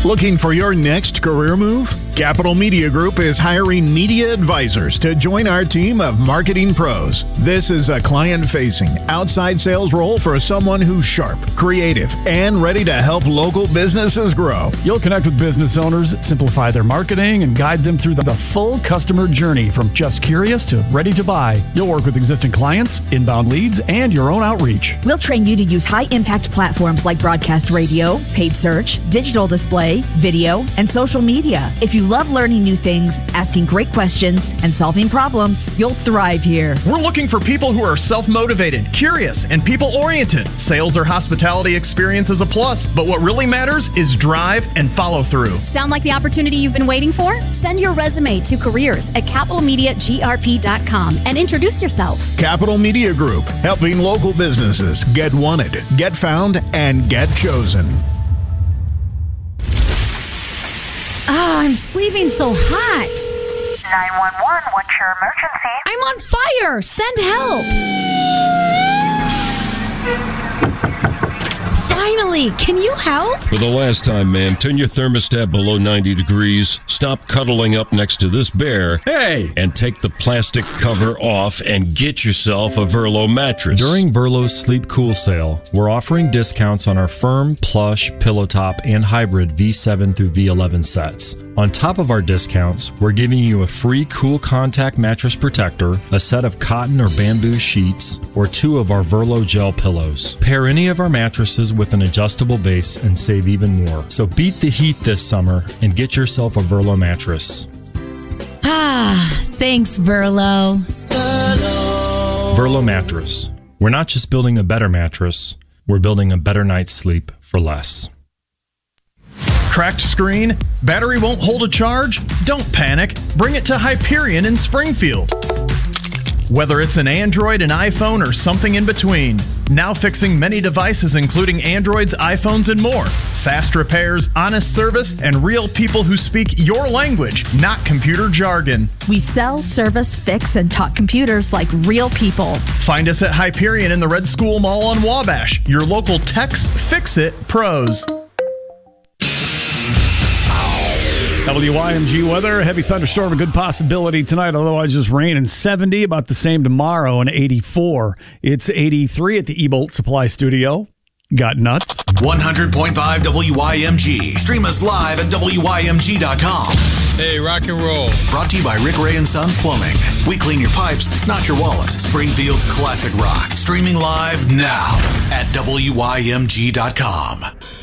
Looking for your next career move? Capital Media Group is hiring media advisors to join our team of marketing pros. This is a client-facing, outside sales role for someone who's sharp, creative, and ready to help local businesses grow. You'll connect with business owners, simplify their marketing, and guide them through the full customer journey from just curious to ready to buy. You'll work with existing clients, inbound leads, and your own outreach. We'll train you to use high-impact platforms like broadcast radio, paid search, digital display, video, and social media. If you love learning new things, asking great questions, and solving problems, you'll thrive here. We're looking for people who are self-motivated, curious, and people-oriented. Sales or hospitality experience is a plus, but what really matters is drive and follow-through. Sound like the opportunity you've been waiting for? Send your resume to careers@capitalmediagrp.com and introduce yourself. Capital Media Group, helping local businesses get wanted, get found, and get chosen. Oh, I'm sleeping so hot. 911, what's your emergency? I'm on fire. Send help. Finally, can you help? For the last time, ma'am, turn your thermostat below 90 degrees, stop cuddling up next to this bear, Hey! and take the plastic cover off and get yourself a Verlo mattress. During Verlo's Sleep Cool sale, we're offering discounts on our firm, plush, pillow top, and hybrid V7 through V11 sets. On top of our discounts, we're giving you a free Cool Contact mattress protector, a set of cotton or bamboo sheets, or 2 of our Verlo gel pillows. Pair any of our mattresses with an adjustable base and save even more. So beat the heat this summer and get yourself a Verlo mattress. Thanks, Verlo. Verlo mattress. We're not just building a better mattress, we're building a better night's sleep for less. Cracked screen? Battery won't hold a charge? Don't panic. Bring it to Hyperion in Springfield. Whether it's an Android, an iPhone, or something in between. Now fixing many devices including Androids, iPhones, and more. Fast repairs, honest service, and real people who speak your language, not computer jargon. We sell, service, fix, and talk computers like real people. Find us at Hyperion in the Red School Mall on Wabash. Your local Tex Fix-It pros. WYMG weather, heavy thunderstorm, a good possibility tonight, otherwise just rain and 70, about the same tomorrow and 84. It's 83 at the E-Bolt Supply Studio. Got nuts? 100.5 WYMG. Stream us live at WYMG.com. Hey, rock and roll. Brought to you by Rick Ray and Sons Plumbing. We clean your pipes, not your wallet. Springfield's classic rock. Streaming live now at WYMG.com.